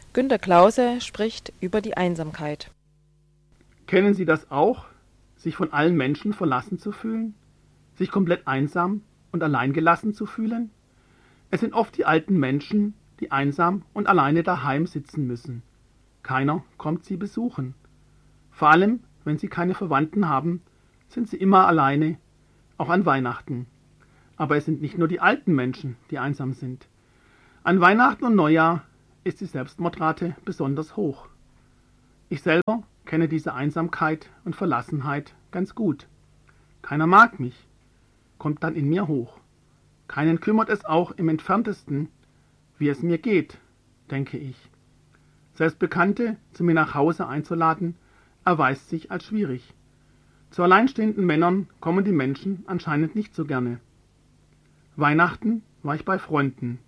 Günter Klause spricht über die Einsamkeit. Kennen Sie das auch, sich von allen Menschen verlassen zu fühlen? Sich komplett einsam und alleingelassen zu fühlen? Es sind oft die alten Menschen, die einsam und alleine daheim sitzen müssen. Keiner kommt sie besuchen. Vor allem, wenn sie keine Verwandten haben, sind sie immer alleine, auch an Weihnachten. Aber es sind nicht nur die alten Menschen, die einsam sind. An Weihnachten und Neujahr ist die Selbstmordrate besonders hoch. Ich selber kenne diese Einsamkeit und Verlassenheit ganz gut. Keiner mag mich, kommt dann in mir hoch. Keinen kümmert es auch im entferntesten, wie es mir geht, denke ich. Selbst Bekannte zu mir nach Hause einzuladen, erweist sich als schwierig. Zu alleinstehenden Männern kommen die Menschen anscheinend nicht so gerne. Weihnachten war ich bei Freunden.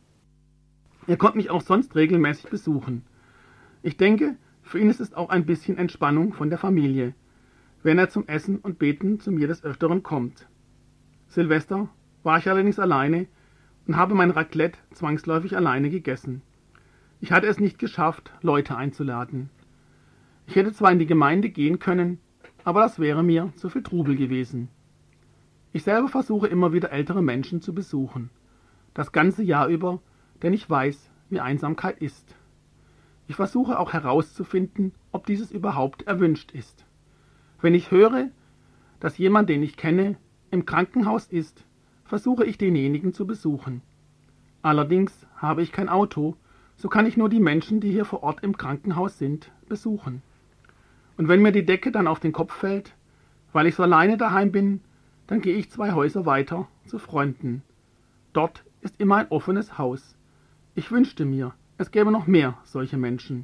Er konnte mich auch sonst regelmäßig besuchen. Ich denke, für ihn ist es auch ein bisschen Entspannung von der Familie, wenn er zum Essen und Beten zu mir des Öfteren kommt. Silvester war ich allerdings alleine und habe mein Raclette zwangsläufig alleine gegessen. Ich hatte es nicht geschafft, Leute einzuladen. Ich hätte zwar in die Gemeinde gehen können, aber das wäre mir zu viel Trubel gewesen. Ich selber versuche immer wieder ältere Menschen zu besuchen, das ganze Jahr über, denn ich weiß, wie Einsamkeit ist. Ich versuche auch herauszufinden, ob dieses überhaupt erwünscht ist. Wenn ich höre, dass jemand, den ich kenne, im Krankenhaus ist, versuche ich denjenigen zu besuchen. Allerdings habe ich kein Auto, so kann ich nur die Menschen, die hier vor Ort im Krankenhaus sind, besuchen. Und wenn mir die Decke dann auf den Kopf fällt, weil ich so alleine daheim bin, dann gehe ich 2 Häuser weiter zu Freunden. Dort ist immer ein offenes Haus. Ich wünschte mir, es gäbe noch mehr solche Menschen.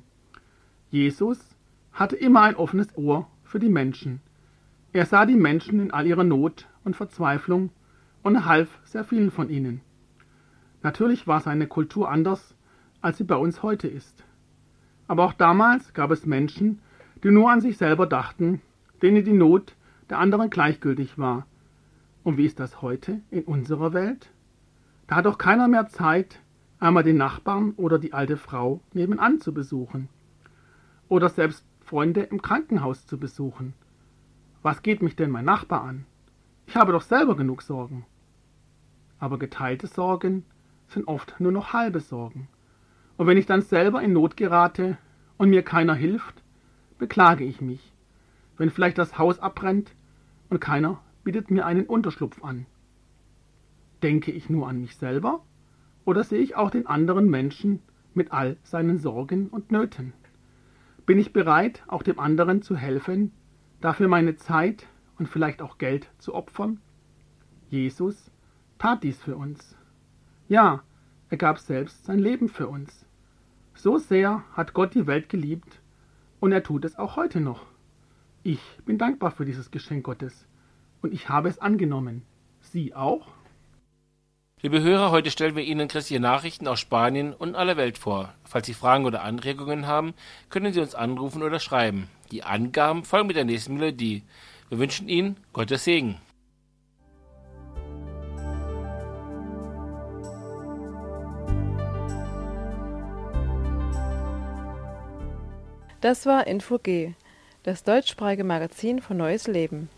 Jesus hatte immer ein offenes Ohr für die Menschen. Er sah die Menschen in all ihrer Not und Verzweiflung und half sehr vielen von ihnen. Natürlich war seine Kultur anders, als sie bei uns heute ist. Aber auch damals gab es Menschen, die nur an sich selber dachten, denen die Not der anderen gleichgültig war. Und wie ist das heute in unserer Welt? Da hat doch keiner mehr Zeit, einmal den Nachbarn oder die alte Frau nebenan zu besuchen. Oder selbst Freunde im Krankenhaus zu besuchen. Was geht mich denn mein Nachbar an? Ich habe doch selber genug Sorgen. Aber geteilte Sorgen sind oft nur noch halbe Sorgen. Und wenn ich dann selber in Not gerate und mir keiner hilft, beklage ich mich, wenn vielleicht das Haus abbrennt und keiner bietet mir einen Unterschlupf an. Denke ich nur an mich selber oder sehe ich auch den anderen Menschen mit all seinen Sorgen und Nöten? Bin ich bereit, auch dem anderen zu helfen, dafür meine Zeit und vielleicht auch Geld zu opfern? Jesus tat dies für uns. Ja, er gab selbst sein Leben für uns. So sehr hat Gott die Welt geliebt und er tut es auch heute noch. Ich bin dankbar für dieses Geschenk Gottes und ich habe es angenommen. Sie auch? Liebe Hörer, heute stellen wir Ihnen christliche Nachrichten aus Spanien und aller Welt vor. Falls Sie Fragen oder Anregungen haben, können Sie uns anrufen oder schreiben. Die Angaben folgen mit der nächsten Melodie. Wir wünschen Ihnen Gottes Segen. Das war Info-G, das deutschsprachige Magazin von Neues Leben.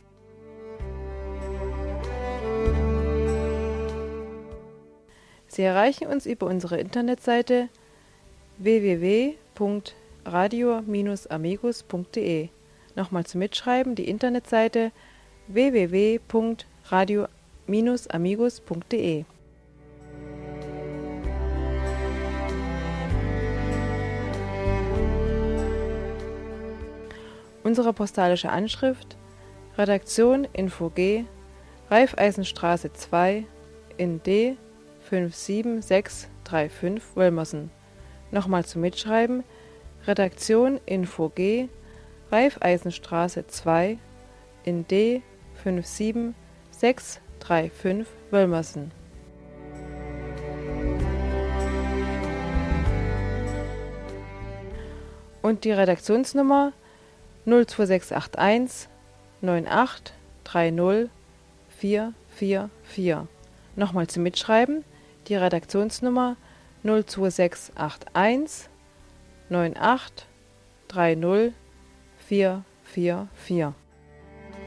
Sie erreichen uns über unsere Internetseite www.radio-amigos.de. Nochmal zum Mitschreiben, die Internetseite www.radio-amigos.de. Unsere postalische Anschrift: Redaktion Info-G, Raiffeisenstraße 2 in D 57635 Wölmersen. Nochmal zum Mitschreiben: Redaktion Info-G, Raiffeisenstraße 2 in D 57635 Wölmersen. Und die Redaktionsnummer 02681 98 30 444. Nochmal zum Mitschreiben: die Redaktionsnummer 02681 98 30 444.